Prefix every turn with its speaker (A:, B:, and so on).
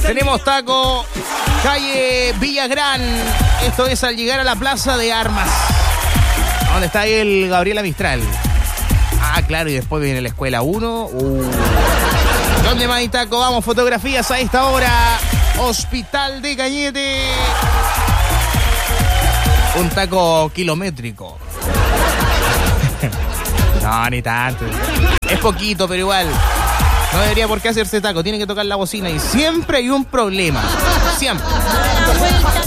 A: Tenemos taco, calle Villagrán. Esto es al llegar a la Plaza de Armas. ¿Dónde está ahí el Gabriela Mistral? Ah, claro, y después viene la Escuela 1. ¿Dónde más hay taco? Vamos, fotografías a esta hora. Hospital de Cañete. Un taco kilométrico. No, ni tanto. Es poquito, pero igual. No debería por qué hacerse taco. Tiene que tocar la bocina y siempre hay un problema. Siempre.